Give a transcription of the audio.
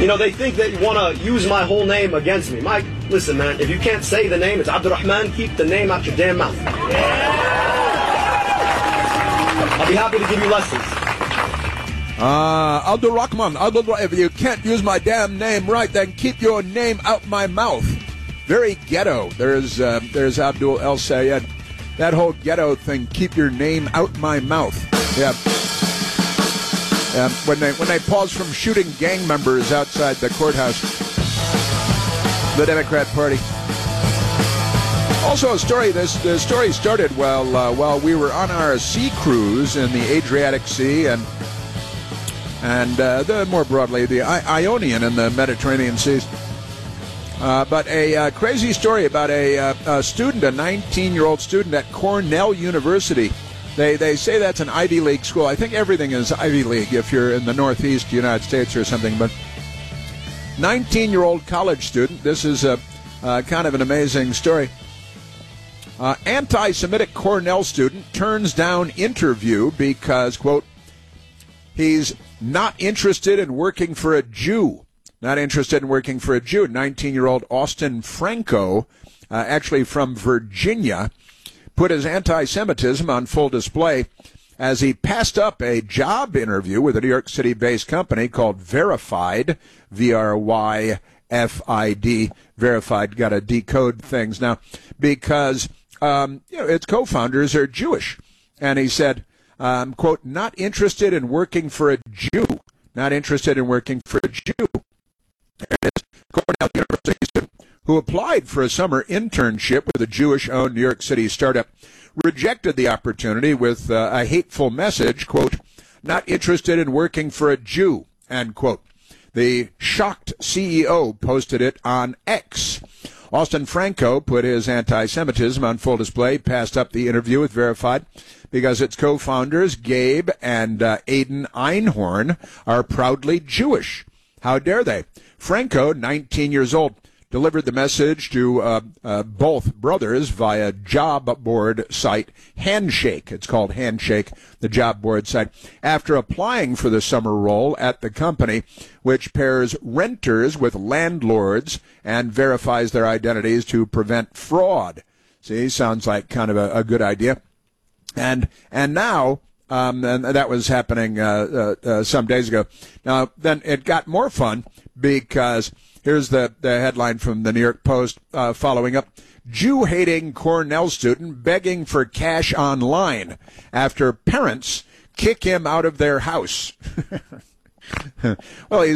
They think that you want to use my whole name against me. Mike, listen, man, if you can't say the name, it's Abdurrahman, keep the name out your damn mouth. I'll be happy to give you lessons. Abdurrahman, if you can't use my damn name right, then keep your name out my mouth. Very ghetto. There's Abdul El Sayed. That whole ghetto thing, keep your name out my mouth. Yeah. When they paused from shooting gang members outside the courthouse, the Democrat Party. Also, a story. The story started while we were on our sea cruise in the Adriatic Sea and more broadly the Ionian and the Mediterranean seas. But a crazy story about a student, a 19-year-old student at Cornell University. They say that's an Ivy League school. I think everything is Ivy League if you're in the Northeast United States or something. But 19-year-old college student. This is a kind of an amazing story. Anti-Semitic Cornell student turns down interview because, quote, he's not interested in working for a Jew. Not interested in working for a Jew. 19-year-old Austin Franco, actually from Virginia, put his anti-Semitism on full display as he passed up a job interview with a New York City-based company called Verified, V-R-Y-F-I-D. Verified, got to decode things now, because its co-founders are Jewish. And he said, quote, not interested in working for a Jew. Not interested in working for a Jew. There it is. Cornell University student who applied for a summer internship with a Jewish-owned New York City startup, rejected the opportunity with a hateful message, quote, not interested in working for a Jew, end quote. The shocked CEO posted it on X. Austin Franco put his anti-Semitism on full display, passed up the interview with Verified because its co-founders, Gabe and Aiden Einhorn, are proudly Jewish. How dare they? Franco, 19 years old, delivered the message to both brothers via job board site Handshake. It's called Handshake, the job board site, after applying for the summer role at the company, which pairs renters with landlords and verifies their identities to prevent fraud. See, sounds like kind of a good idea. And now, and that was happening some days ago. Now, then it got more fun because here's the headline from the New York Post following up. Jew-hating Cornell student begging for cash online after parents kick him out of their house. Well, he's